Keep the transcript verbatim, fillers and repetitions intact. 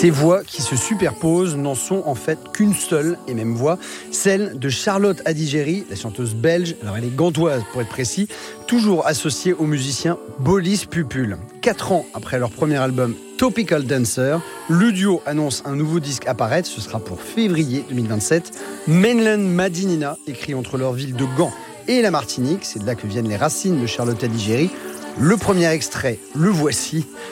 Ces voix qui se superposent n'en sont en fait qu'une seule et même voix, celle de Charlotte Adigéry, la chanteuse belge, alors elle est gantoise pour être précis, toujours associée au musicien Bolis Pupul. Quatre ans après leur premier album Topical Dancer, le duo annonce un nouveau disque apparaître, ce sera pour février deux mille vingt-sept. Mainland Madinina, écrit entre leur ville de Gand et la Martinique, c'est de là que viennent les racines de Charlotte Adigéry. Le premier extrait, le voici,